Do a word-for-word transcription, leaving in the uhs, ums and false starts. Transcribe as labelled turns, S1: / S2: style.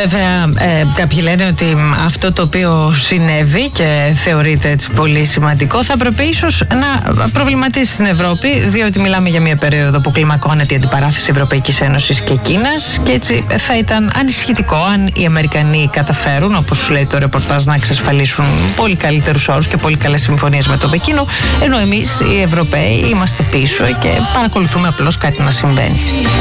S1: Βέβαια, ε, κάποιοι λένε ότι αυτό το οποίο συνέβη και θεωρείται έτσι πολύ σημαντικό θα πρέπει ίσως να προβληματίσει την Ευρώπη, διότι μιλάμε για μια περίοδο που κλιμακώνεται η αντιπαράθεση Ευρωπαϊκής Ένωσης και Κίνας και έτσι θα ήταν ανησυχητικό αν οι Αμερικανοί καταφέρουν, όπως λέει το ρεπορτάζ, να εξασφαλίσουν πολύ καλύτερους όρους και πολύ καλές συμφωνίες με το Πεκίνο, ενώ εμείς οι Ευρωπαίοι είμαστε πίσω και παρακολουθούμε απλώς κάτι να συμβαίνει.